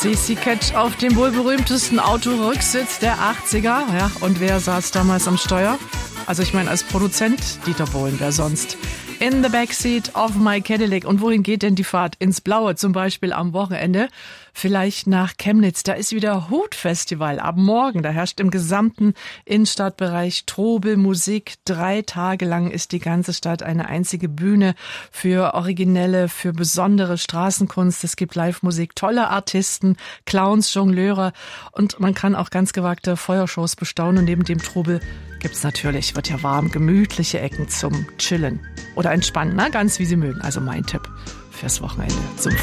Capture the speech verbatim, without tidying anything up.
Stacey Ketch auf dem wohl berühmtesten Autorücksitz der achtziger. Ja, und wer saß damals am Steuer? Also ich meine als Produzent Dieter Bohlen, wer sonst? In the backseat of my Cadillac. Und wohin geht denn die Fahrt? Ins Blaue, zum Beispiel am Wochenende. Vielleicht nach Chemnitz. Da ist wieder Hut-Festival ab morgen. Da herrscht im gesamten Innenstadtbereich Trubel, Musik. Drei Tage lang ist die ganze Stadt eine einzige Bühne für originelle, für besondere Straßenkunst. Es gibt Live-Musik, tolle Artisten, Clowns, Jongleure und man kann auch ganz gewagte Feuershows bestaunen. Und neben dem Trubel gibt's natürlich, wird ja warm, gemütliche Ecken zum Chillen oder Entspannen, ne? Ganz wie Sie mögen. Also mein Tipp fürs Wochenende zum